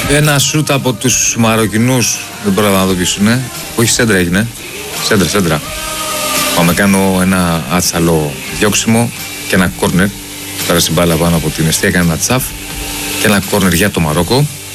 Ένα σούτ από τους Μαροκινούς, δεν πρόλαβα να δω ποιος είναι. Όχι, σέντρα έγινε. Σέντρα. Πάμε κάνω ένα άτσαλο διώξιμο και ένα κόρνερ. Πέρασε μπάλα πάνω από την αιστεία, έκανε ένα τσαφ και ένα κόρνερ για το Μαρόκο.